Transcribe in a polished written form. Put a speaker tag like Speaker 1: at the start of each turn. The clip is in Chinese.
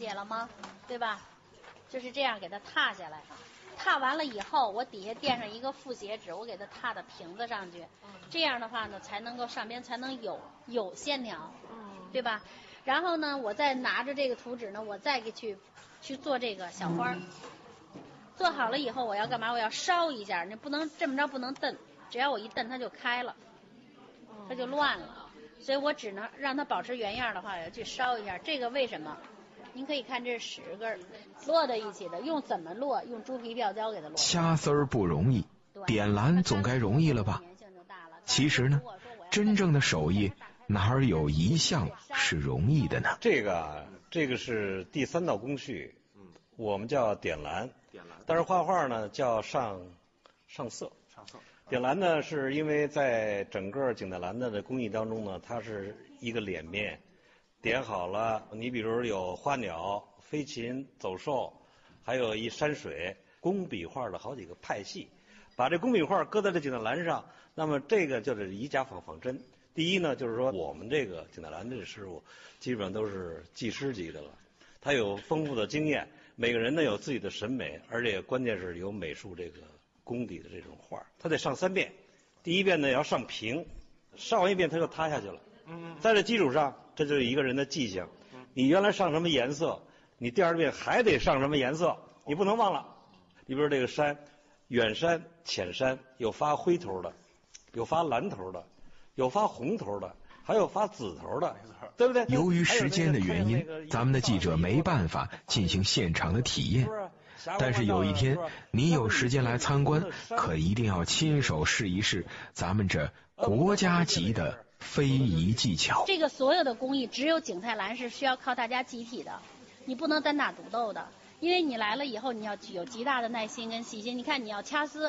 Speaker 1: 解了吗？对吧？就是这样给它踏下来。踏完了以后，我底下垫上一个复写纸，我给它踏到瓶子上去。这样的话呢，才能够上边才能有线条，对吧？然后呢，我再拿着这个图纸呢，我再去做这个小花。做好了以后，我要干嘛？我要烧一下，你不能这么着，不能蹬，只要我一蹬它就开了，它就乱了。所以我只能让它保持原样的话，我要去烧一下。这个为什么？您可以看这是10根摞在一起的，用怎么摞？用猪皮吊胶给它摞。
Speaker 2: 掐丝儿不容易，点蓝总该容易了吧？其实呢，真正的手艺哪儿有一项是容易的呢？
Speaker 3: 这个是第3道工序，我们叫点蓝，但是画画呢叫上色。点蓝呢，是因为在整个景泰蓝的工艺当中呢，它是一个脸面，点好了，你比如有花鸟、飞禽、走兽，还有一山水，工笔画的好几个派系，把这工笔画搁在这景泰蓝上，那么这个就是以假仿真。第一呢，就是说我们这个景泰蓝这师傅基本上都是技师级的了，他有丰富的经验，每个人呢有自己的审美，而且关键是有美术这个功底的这种画，他得上3遍。第一遍呢要上平，上完一遍他就塌下去了。在这基础上，这就是一个人的记性。你原来上什么颜色，你第2遍还得上什么颜色，你不能忘了。你比如这个山，远山、浅山，有发灰头的，有发蓝头的，有发红头的，还有发紫头的，对不对？
Speaker 2: 由于时间的原因，咱们的记者没办法进行现场的体验。但是有一天你有时间来参观，可一定要亲手试一试咱们这国家级的非遗技巧。
Speaker 1: 这个所有的工艺只有景泰蓝是需要靠大家集体的，你不能单打独斗的，因为你来了以后你要有极大的耐心跟细心。你看你要掐丝，